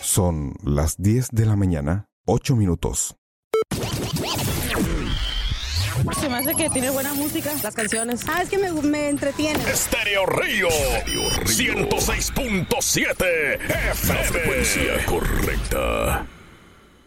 Son las 10 de la mañana, 8 minutos. Se me hace que tiene buena música, las canciones. Es que me entretiene. Estéreo Río 106.7 FM. La frecuencia correcta.